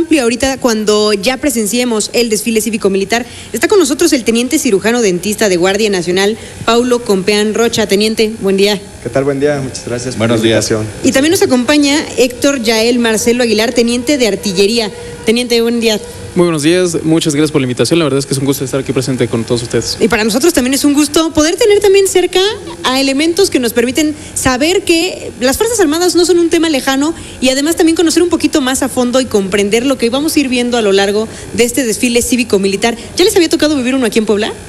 amplio ahorita cuando ya presenciemos el desfile cívico-militar. Está con nosotros el teniente cirujano dentista de Guardia Nacional, Paulo Compeán Rocha. Teniente, buen día. ¿Qué tal? Buen día, muchas gracias por Buenos la invitación. días. Y también nos acompaña Héctor Yael Marcelo Aguilar, teniente de artillería. Teniente, buen día. Muy buenos días, muchas gracias por la invitación, la verdad es que es un gusto estar aquí presente con todos ustedes. Y para nosotros también es un gusto poder tener también cerca a elementos que nos permiten saber que las Fuerzas Armadas no son un tema lejano y además también conocer un poquito más a fondo y comprender lo que vamos a ir viendo a lo largo de este desfile cívico-militar. ¿Ya les había tocado vivir uno aquí en Puebla?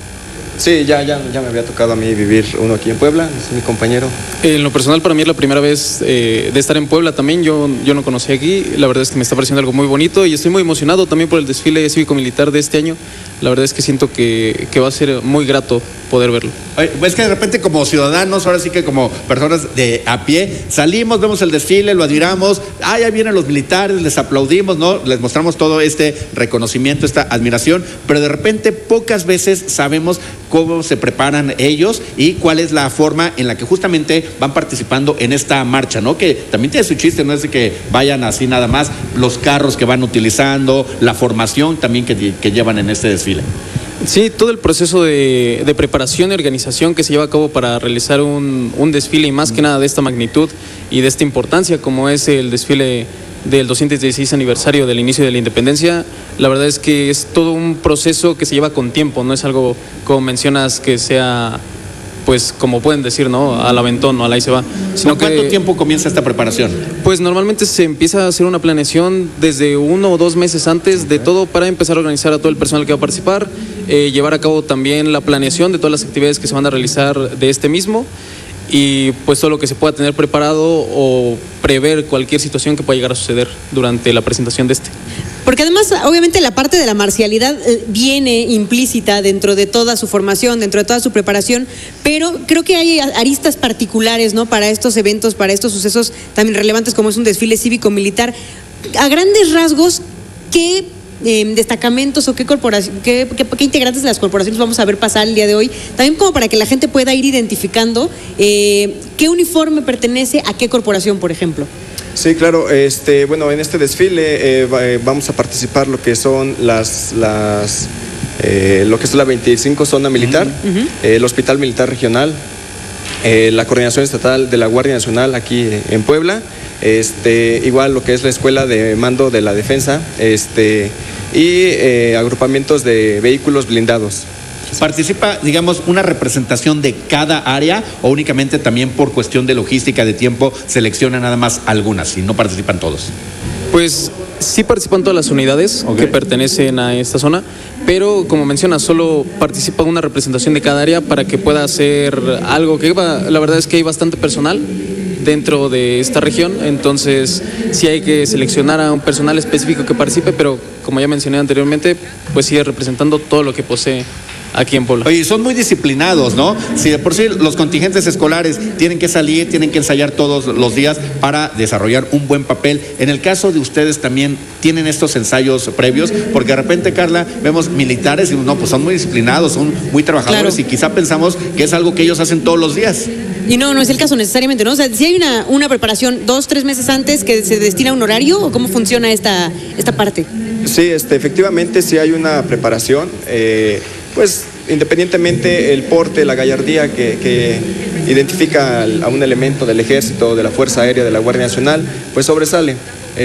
Sí, ya me había tocado a mí vivir uno aquí en Puebla, es mi compañero. En lo personal para mí es la primera vez de estar en Puebla también, yo no conocí aquí, la verdad es que me está pareciendo algo muy bonito y estoy muy emocionado también por el desfile cívico-militar de este año. La verdad es que siento que va a ser muy grato poder verlo. Es que de repente como ciudadanos, ahora sí que como personas de a pie, salimos, vemos el desfile, lo admiramos, ya vienen los militares, les aplaudimos, ¿no? Les mostramos todo este reconocimiento, esta admiración, pero de repente pocas veces sabemos cómo se preparan ellos y cuál es la forma en la que justamente van participando en esta marcha, ¿no? Que también tiene su chiste, no es de que vayan así nada más, los carros que van utilizando, la formación también que llevan en este desfile. Sí, todo el proceso de preparación y organización que se lleva a cabo para realizar un desfile y más que nada de esta magnitud y de esta importancia como es el desfile del 216 aniversario del inicio de la independencia, la verdad es que es todo un proceso que se lleva con tiempo, no es algo como mencionas que sea, pues como pueden decir, ¿no? Al aventón o al ahí se va. Sino ¿cuánto tiempo comienza esta preparación? Pues normalmente se empieza a hacer una planeación desde 1 o 2 meses antes de todo para empezar a organizar a todo el personal que va a participar, llevar a cabo también la planeación de todas las actividades que se van a realizar de este mismo y pues todo lo que se pueda tener preparado o prever cualquier situación que pueda llegar a suceder durante la presentación de este. Porque además, obviamente, la parte de la marcialidad viene implícita dentro de toda su formación, dentro de toda su preparación, pero creo que hay aristas particulares, ¿no? Para estos eventos, para estos sucesos también relevantes como es un desfile cívico-militar. A grandes rasgos, ¿qué destacamentos o qué integrantes de las corporaciones vamos a ver pasar el día de hoy? También como para que la gente pueda ir identificando qué uniforme pertenece a qué corporación, por ejemplo. Sí, claro. Bueno, en este desfile vamos a participar lo que son lo que es la 25 zona militar, el Hospital Militar Regional, la Coordinación Estatal de la Guardia Nacional aquí en Puebla, igual lo que es la Escuela de Mando de la Defensa, y agrupamientos de vehículos blindados. ¿Participa, digamos, una representación de cada área o únicamente también por cuestión de logística, de tiempo, seleccionan nada más algunas y no participan todos? Pues sí participan todas las unidades que pertenecen a esta zona, pero como menciona, solo participa una representación de cada área para que pueda hacer algo que la verdad es que hay bastante personal dentro de esta región, entonces sí hay que seleccionar a un personal específico que participe, pero como ya mencioné anteriormente, pues sigue representando todo lo que posee aquí en Puebla. Oye, son muy disciplinados, ¿no? Si de por sí los contingentes escolares tienen que salir, tienen que ensayar todos los días para desarrollar un buen papel. En el caso de ustedes también tienen estos ensayos previos, porque de repente, Carla, vemos militares y no, pues son muy disciplinados, son muy trabajadores, claro. Y quizá pensamos que es algo que ellos hacen todos los días. Y no es el caso necesariamente, ¿no? O sea, si hay una preparación 2-3 meses antes que se destina a un horario, ¿o cómo funciona esta parte? Sí, efectivamente sí hay una preparación, pues independientemente el porte, la gallardía que identifica a un elemento del Ejército, de la Fuerza Aérea, de la Guardia Nacional, pues sobresale.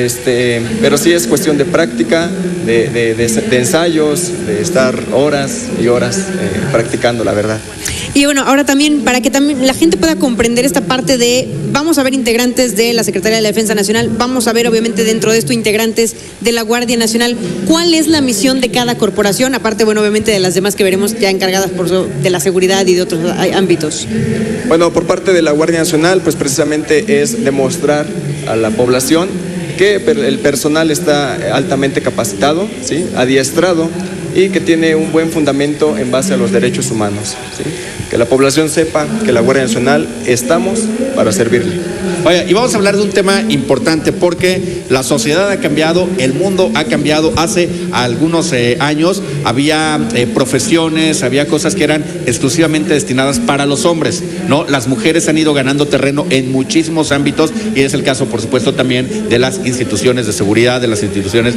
Pero sí es cuestión de práctica, de ensayos, de estar horas y horas practicando, la verdad. Y bueno, ahora también, para que también la gente pueda comprender esta parte de, vamos a ver integrantes de la Secretaría de la Defensa Nacional, vamos a ver obviamente dentro de esto integrantes de la Guardia Nacional, ¿cuál es la misión de cada corporación? Aparte, bueno, obviamente de las demás que veremos ya encargadas de la seguridad y de otros ámbitos. Bueno, por parte de la Guardia Nacional, pues precisamente es demostrar a la población que el personal está altamente capacitado, ¿sí? Adiestrado y que tiene un buen fundamento en base a los derechos humanos, ¿sí? Que la población sepa que la Guardia Nacional estamos para servirle. Oye, y vamos a hablar de un tema importante porque la sociedad ha cambiado, el mundo ha cambiado. Hace algunos años había profesiones, había cosas que eran exclusivamente destinadas para los hombres, ¿no? Las mujeres han ido ganando terreno en muchísimos ámbitos y es el caso, por supuesto, también de las instituciones de seguridad, de las instituciones